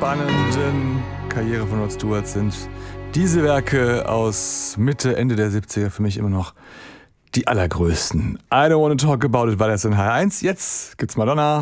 spannenden Karriere von Rod Stewart sind diese Werke aus Mitte, Ende der 70er für mich immer noch die allergrößten. I Don't Wanna Talk About It war das in H1. Jetzt gibt's Madonna.